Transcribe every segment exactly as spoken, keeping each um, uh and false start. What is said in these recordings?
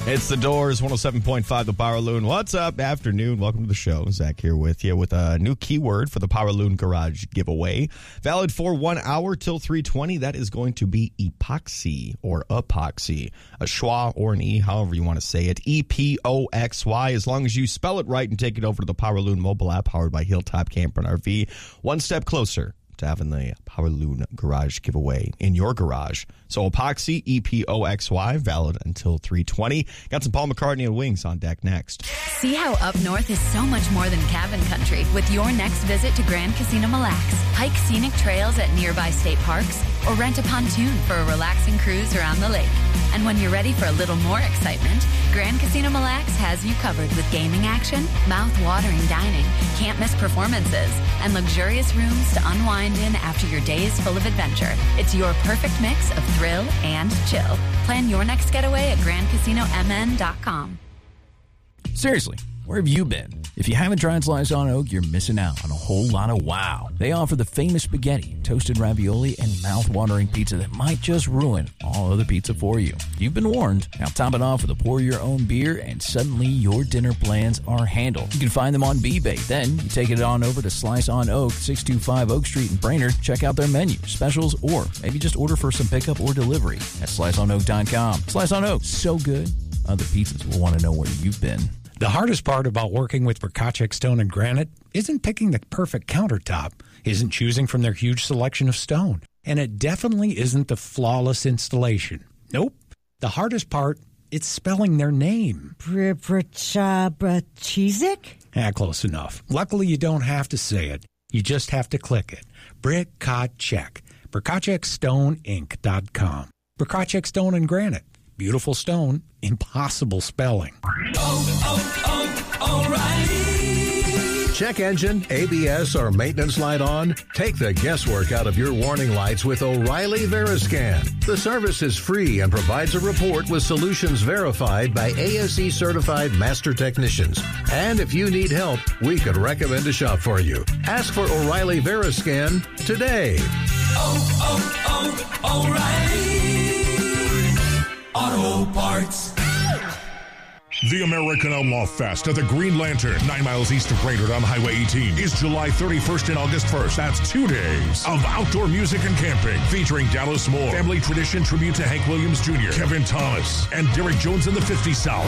It's The Doors, one oh seven point five, The Power Loon. What's up? Afternoon. Welcome to the show. Zach here with you with a new keyword for the Power Loon Garage giveaway. Valid for one hour till three twenty. That is going to be epoxy or epoxy. A schwa or an E, however you want to say it. E P O X Y. As long as you spell it right and take it over to the Power Loon mobile app powered by Hilltop Camper and R V. One step closer to having the Power Loon Garage giveaway in your garage. So epoxy, E P O X Y, valid until three twenty. Got some Paul McCartney and Wings on deck next. See how up north is so much more than cabin country with your next visit to Grand Casino Mille Lacs. Hike scenic trails at nearby state parks or rent a pontoon for a relaxing cruise around the lake. And when you're ready for a little more excitement, Grand Casino Mille Lacs has you covered with gaming action, mouth-watering dining, can't-miss performances, and luxurious rooms to unwind in after your day is full of adventure. It's your perfect mix of thrill and chill. Plan your next getaway at grand casino m n dot com. Seriously, where have you been? If you haven't tried Slice on Oak, you're missing out on a whole lot of wow. They offer the famous spaghetti, toasted ravioli, and mouth-watering pizza that might just ruin all other pizza for you. You've been warned. Now top it off with a pour-your-own beer, and suddenly your dinner plans are handled. You can find them on B-Bake. Then you take it on over to Slice on Oak, six two five Oak Street in Brainerd. Check out their menu, specials, or maybe just order for some pickup or delivery at slice on oak dot com. Slice on Oak, so good, other pizzas will want to know where you've been. The hardest part about working with Bracacek Stone and Granite isn't picking the perfect countertop, isn't choosing from their huge selection of stone, and it definitely isn't the flawless installation. Nope. The hardest part, it's spelling their name. Bracacek? Ah, close enough. Luckily, you don't have to say it. You just have to click it. Bracacek. Bracacek Stone Inc dot com. Bracacek Stone and Granite. Beautiful stone, impossible spelling. Oh, oh, oh, O'Reilly. Check engine, A B S, or maintenance light on? Take the guesswork out of your warning lights with O'Reilly Veriscan. The service is free and provides a report with solutions verified by A S E certified master technicians. And if you need help, we could recommend a shop for you. Ask for O'Reilly Veriscan today. Oh, oh, oh, O'Reilly Auto Parts. The American Outlaw Fest at the Green Lantern, nine miles east of Brainerd on Highway eighteen, is July thirty-first and August first. That's two days of outdoor music and camping, featuring Dallas Moore, Family Tradition tribute to Hank Williams Junior, Kevin Thomas, and Derek Jones and the fifty South.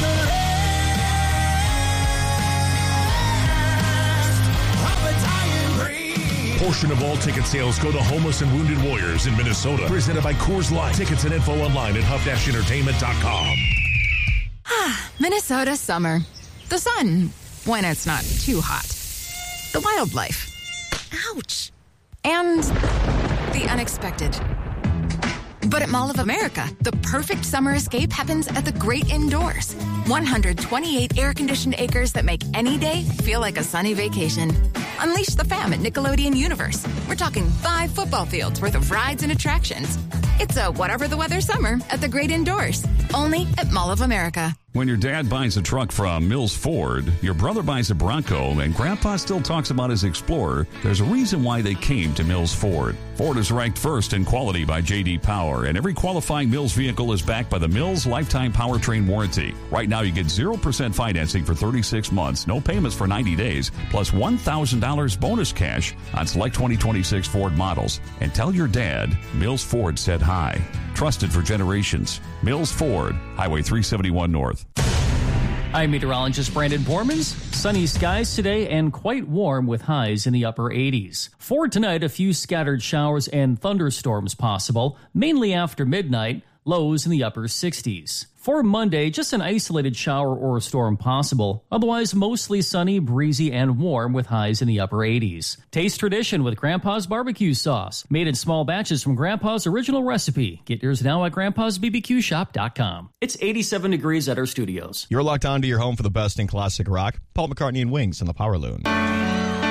Portion of all ticket sales go to homeless and wounded warriors in Minnesota. Presented by Coors Light. Tickets and info online at huff dash entertainment dot com. Minnesota summer. The sun, when it's not too hot. The wildlife. Ouch. And the unexpected. But at Mall of America, the perfect summer escape happens at the great indoors. one hundred twenty-eight air-conditioned acres that make any day feel like a sunny vacation. Unleash the fam at Nickelodeon Universe. We're talking five football fields worth of rides and attractions. It's a whatever the weather summer at the great indoors. Only at Mall of America. When your dad buys a truck from Mills Ford, your brother buys a Bronco, and Grandpa still talks about his Explorer, there's a reason why they came to Mills Ford. Ford is ranked first in quality by J D Power, and every qualifying Mills vehicle is backed by the Mills Lifetime Powertrain Warranty. Right now, you get zero percent financing for thirty-six months, no payments for ninety days, plus one thousand dollars bonus cash on select twenty twenty-six Ford models. And tell your dad, Mills Ford said hi. Trusted for generations. Mills Ford, Highway three seventy-one North. I'm meteorologist Brandon Bormans. Sunny skies today and quite warm with highs in the upper eighties. For tonight, a few scattered showers and thunderstorms possible, mainly after midnight, lows in the upper sixties. For Monday, just an isolated shower or a storm possible. Otherwise, mostly sunny, breezy, and warm with highs in the upper eighties. Taste tradition with Grandpa's barbecue sauce. Made in small batches from Grandpa's original recipe. Get yours now at grandpas b b q shop dot com. It's eighty-seven degrees at our studios. You're locked on to your home for the best in classic rock. Paul McCartney and Wings on the Power Loon.